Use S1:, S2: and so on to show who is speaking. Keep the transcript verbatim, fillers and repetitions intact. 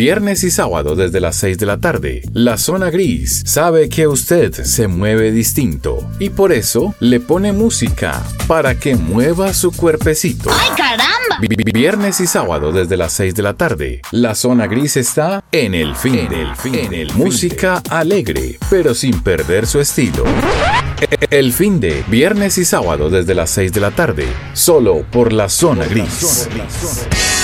S1: viernes y sábado desde las seis de la tarde. La Zona Gris sabe que usted se mueve distinto y por eso le pone música para que mueva su cuerpecito.
S2: ¡Ay, caramba!
S1: Viernes y sábado desde las seis de la tarde. La Zona Gris está en el fin del fin. En el música alegre, pero sin perder su estilo. El fin de viernes y sábado desde las seis de la tarde. Solo por La Zona Gris.